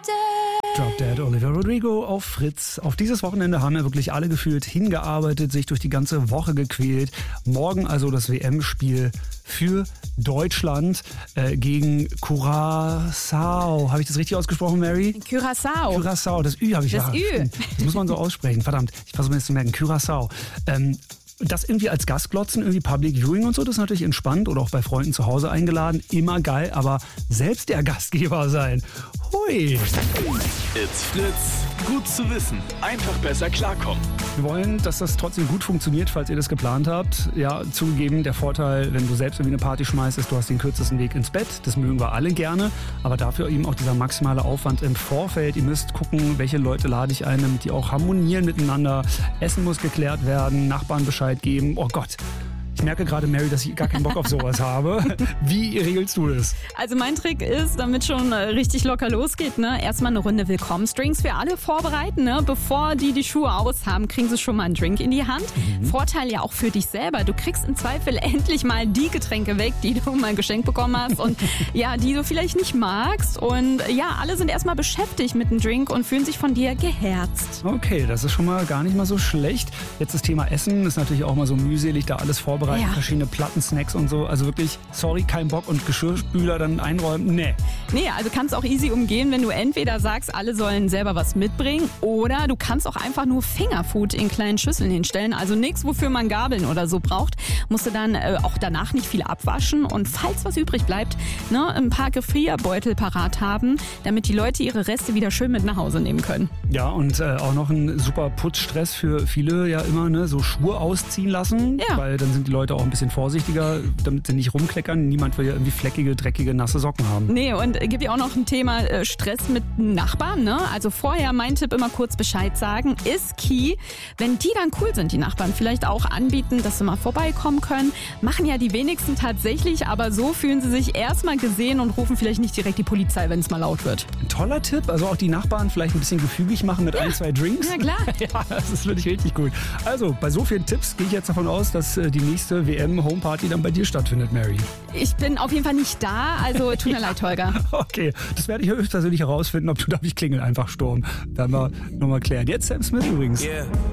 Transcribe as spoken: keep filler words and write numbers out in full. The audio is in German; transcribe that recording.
Dead. Drop Dead, Olivia Rodrigo auf Fritz. Auf dieses Wochenende haben ja wirklich alle gefühlt hingearbeitet, sich durch die ganze Woche gequält. Morgen also das W M-Spiel für Deutschland äh, gegen Curaçao. Habe ich das richtig ausgesprochen, Mary? Curaçao. Curaçao, das Ü habe ich Das ja. Ü. Das muss man so aussprechen. Verdammt, ich versuche mir das zu merken. Curaçao. Ähm, Das irgendwie als Gastglotzen, irgendwie Public Viewing und so, das ist natürlich entspannt oder auch bei Freunden zu Hause eingeladen, immer geil, aber selbst der Gastgeber sein, hui. It's Fritz. Gut zu wissen. Einfach besser klarkommen. Wir wollen, dass das trotzdem gut funktioniert, falls ihr das geplant habt. Ja, zugegeben, der Vorteil, wenn du selbst irgendwie eine Party schmeißt, ist, du hast den kürzesten Weg ins Bett. Das mögen wir alle gerne, aber dafür eben auch dieser maximale Aufwand im Vorfeld. Ihr müsst gucken, welche Leute lade ich ein, damit die auch harmonieren miteinander. Essen muss geklärt werden, Nachbarn Bescheid geben. Oh Gott. Ich merke gerade, Mary, dass ich gar keinen Bock auf sowas habe. Wie regelst du das? Also mein Trick ist, damit schon richtig locker losgeht, ne, erstmal eine Runde Willkommensdrinks für alle vorbereiten. Ne? Bevor die die Schuhe aus haben, kriegen sie schon mal einen Drink in die Hand. Mhm. Vorteil ja auch für dich selber. Du kriegst im Zweifel endlich mal die Getränke weg, die du mal geschenkt bekommen hast und ja, die du vielleicht nicht magst. Und ja, alle sind erstmal beschäftigt mit dem Drink und fühlen sich von dir geherzt. Okay, das ist schon mal gar nicht mal so schlecht. Jetzt das Thema Essen ist natürlich auch mal so mühselig, da alles vorbereitet. Ja. Verschiedene Platten, Snacks und so. Also wirklich, sorry, kein Bock und Geschirrspüler dann einräumen. Nee. Nee, also kannst auch easy umgehen, wenn du entweder sagst, alle sollen selber was mitbringen oder du kannst auch einfach nur Fingerfood in kleinen Schüsseln hinstellen. Also nichts, wofür man Gabeln oder so braucht. Musst du dann äh, auch danach nicht viel abwaschen und falls was übrig bleibt, ne, ein paar Gefrierbeutel parat haben, damit die Leute ihre Reste wieder schön mit nach Hause nehmen können. Ja, und äh, auch noch ein super Putzstress für viele ja immer, ne, so Schuhe ausziehen lassen, ja. Weil dann sind die Leute auch ein bisschen vorsichtiger, damit sie nicht rumkleckern. Niemand will ja irgendwie fleckige, dreckige, nasse Socken haben. Nee, und gibt ja auch noch ein Thema äh, Stress mit Nachbarn, ne? Also vorher mein Tipp, immer kurz Bescheid sagen, ist key. Wenn die dann cool sind, die Nachbarn, vielleicht auch anbieten, dass sie mal vorbeikommen können. Machen ja die wenigsten tatsächlich, aber so fühlen sie sich erstmal gesehen und rufen vielleicht nicht direkt die Polizei, wenn es mal laut wird. Ein toller Tipp, also auch die Nachbarn vielleicht ein bisschen gefügig machen mit ja. ein, zwei Drinks. Ja, klar. Ja, das ist wirklich richtig gut. Also, bei so vielen Tipps gehe ich jetzt davon aus, dass äh, die nächste W M-Homeparty dann bei dir stattfindet, Mary. Ich bin auf jeden Fall nicht da, also tut mir leid, Holger. Okay, das werde ich höchstpersönlich herausfinden, ob du da nicht klingeln, einfach Sturm. Werden wir nochmal klären. Jetzt Sam Smith übrigens. Yeah.